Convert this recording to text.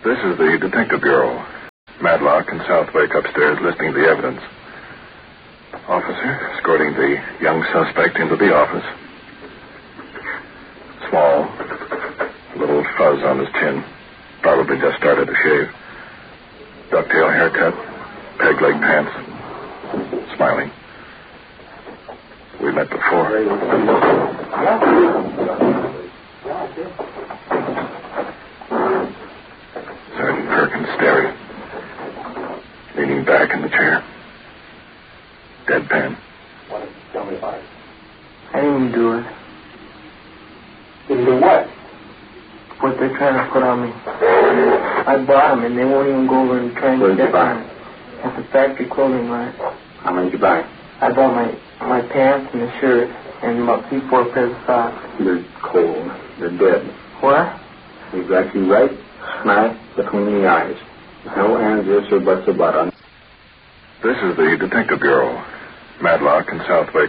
This is the Detective Bureau. Madlock and Southwick upstairs listening to the evidence. Officer escorting the young suspect into the office. Small, a little fuzz on his chin. Probably just started to shave. Ducktail haircut, peg-leg pants. Smiling. We met before. Sergeant Perkins staring. Leaning back in the chair. Deadpan. Tell me about it. I didn't do it. Didn't do what? What they're trying to put on me. I bought them and they won't even go over and try and Where did you check buy them. At the factory clothing line. How many did you buy? I bought my pants and the shirt and about 3-4 pairs of socks. You're cold. You're dead. What? We got you right smack between the eyes. No ands, ifs, or buts about it. This is the Detective Bureau. Madlock and Southwick